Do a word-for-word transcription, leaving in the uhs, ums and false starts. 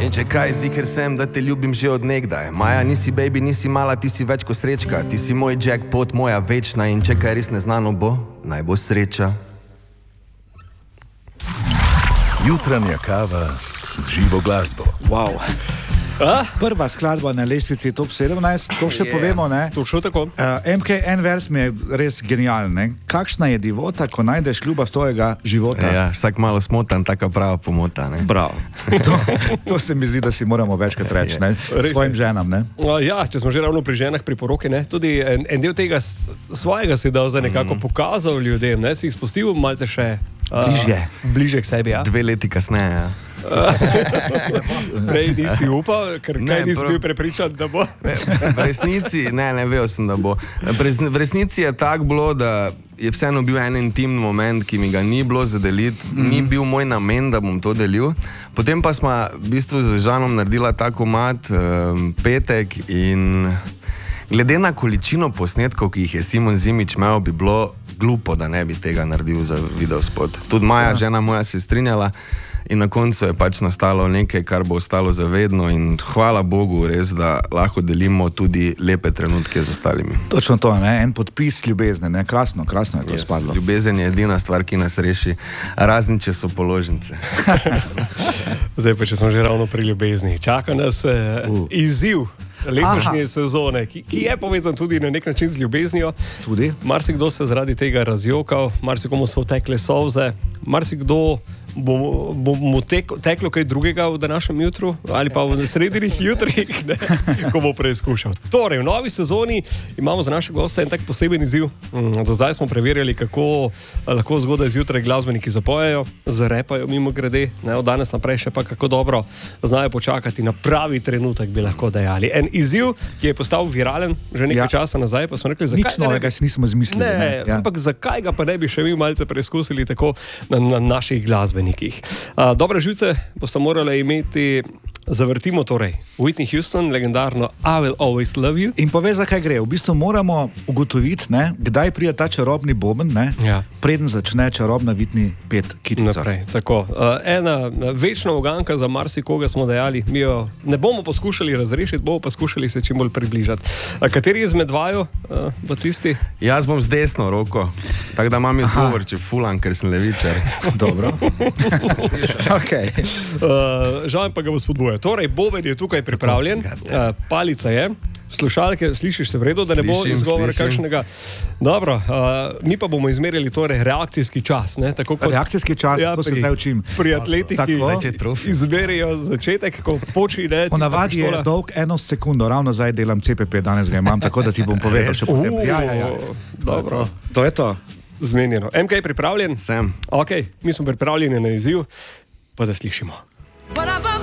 In če kaj, ziher sem, da te ljubim že od nekdaj. Maja, nisi baby, nisi mala, ti si več kot srečka. Ti si moj jackpot, moja večna. In če kaj res neznano bo, naj bo sreča. Jutranja kava z živo glasbo. Wow. A? Prva skladba na lestvici top sedemnajst, to še yeah. povemo, ne? To šlo tako. Uh, M K N vers mi je res genialne. Kakšna je divota, ko najdeš ljubav tvojega života? Ja, vsak malo smotan, taka prava pomota, ne? Bravo. To, to se mi zdi, da si moramo večkrat reči, ne? Svojim ženam, ne? Uh, ja, če smo že ravno pri ženah, pri poroki, ne? Tudi en, en del tega svojega si dal za nekako mm. pokazal ljudem, ne? Si jih spustil malce še uh, bližje. Bliže k sebi, ja? Dve leti kasneje, ja. Prej nisi upal, ker kaj nisi bil prepričan, da bo? V resnici, ne, ne vejo sem, da bo. V resnici je tako bilo, da je vseeno bil en intimni moment, ki mi ga ni bilo zadeliti, mm. ni bil moj namen, da bom to delil. Potem pa smo v bistvu z Žanom naredila tako mat, um, petek in glede na količino posnetkov, ki jih je Simon Zimić imel, bi bilo glupo, da ne bi tega naredil za videospot. Tudi Maja, ja. žena moja, se strinjala. In na koncu je pač nastalo nekaj, kar bo ostalo zavedno in hvala Bogu res, da lahko delimo tudi lepe trenutke z ostalimi. Točno to, ne? En podpis ljubezne, ne? Krasno, krasno je to yes. spadlo. Ljubezen je edina stvar, ki nas reši, razen če so položnice. Zdaj pa, če smo že ravno pri ljubezni, čaka nas uh, uh. izziv letošnje sezone, ki, ki je povezan tudi na nek način z ljubeznijo. Tudi? Marsikdo se zaradi tega razjokal, marsikomu so tekle solze, marsikdo bo, bo mu tek, teklo kaj drugega v današnjem jutru ali pa v srednjih jutrih, ne, ko bo preizkušal. Torej, v novi sezoni imamo za našega gosta en tak poseben izziv. Do zdaj smo preverjali, kako lahko zgodaj zjutraj glasbeniki zapojejo, zarepajo mimo grede, ne, od danes naprej še pa kako dobro znajo počakati na pravi trenutek, bi lahko dejali. En izziv, ki je postal viralen že nekaj ja. časa nazaj, pa smo rekli, zakaj nič novega si nismo izmislili. Ne, ne? Ja. Ampak zakaj ga pa ne bi še mi malce preizkusili tako na, na naših glasbenikih. Uh, dobre živce boste morali imeti, zavrtimo torej Whitney Houston, legendarno I Will Always Love You. In pove, zakaj gre. V bistvu moramo ugotoviti, ne, kdaj pride ta čarobni boben, ne, ja. preden začne čarobna Whitney pet kitica. Naprej, tako. Uh, ena večna uganka za marsikoga smo dejali, mi jo ne bomo poskušali razrešiti, bomo pa skušali se čim bolj približati. Uh, kateri izmed vaju uh, v tisti? Jaz bom z desno roko, tako da imam izgovor, če fulam, ker sem levičar. Dobro. Okay. Uh, Žal pa ga bo spodbujal. Torej, boben je tukaj pripravljen, uh, palica je, slušalke, slišiš se v redu, da ne bo izgovor kakšnega. Dobro, uh, mi pa bomo izmerili torej reakcijski čas. Ne? Tako kot, reakcijski čas, ja, to pri, se zdaj učim. Pri atletiki izmerijo začetek, ko počne. Ponavadi je dolg eno sekundo, ravno zdaj delam C P P, danes ga imam, tako da ti bom povedal še potem. Ja, ja, ja. Dobro. To je to. Zmenjeno. M K je pripravljen? Sem. Ok, mi smo pripravljeni na izziv, pa da slišimo.